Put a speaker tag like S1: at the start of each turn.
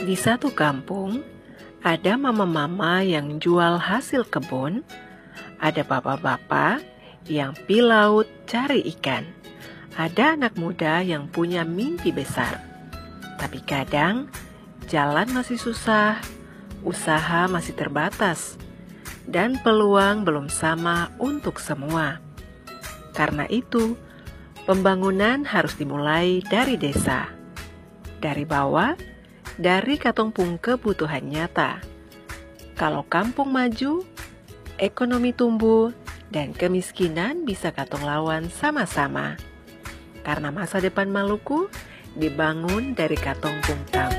S1: Di satu kampung, ada mama-mama yang jual hasil kebun, ada bapak-bapak yang pi laut cari ikan, ada anak muda yang punya mimpi besar. Tapi kadang jalan masih susah, usaha masih terbatas, dan peluang belum sama untuk semua. Karena itu, pembangunan harus dimulai dari desa, dari bawah, dari katong kebutuhan nyata. Kalau kampung maju, ekonomi tumbuh, dan kemiskinan bisa katong lawan sama-sama. Karena masa depan Maluku dibangun dari katong tamu.